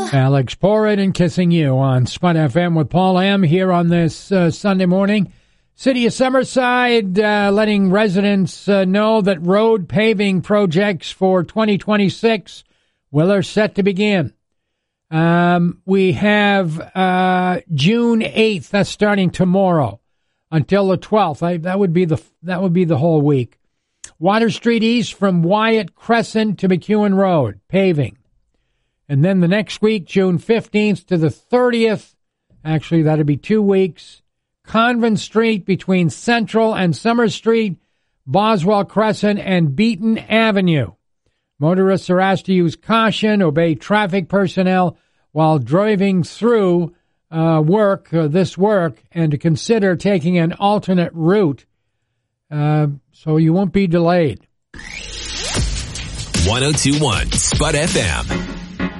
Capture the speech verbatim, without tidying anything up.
Alex Porritt and Kissing You on Spud F M with Paul M. here on this uh, Sunday morning. City of Summerside uh, letting residents uh, know that road paving projects for twenty twenty-six will are set to begin. Um, we have uh, June eighth, that's starting tomorrow, until the twelfth. I, that would be the that would be the whole week. Water Street East from Wyatt Crescent to McEwen Road, paving. And then the next week, June fifteenth to the thirtieth, actually that'll be two weeks, Convent Street between Central and Summer Street, Boswell Crescent, and Beaton Avenue. Motorists are asked to use caution, obey traffic personnel while driving through uh, work, uh, this work, and to consider taking an alternate route uh, so you won't be delayed. one oh two point one Spud F M.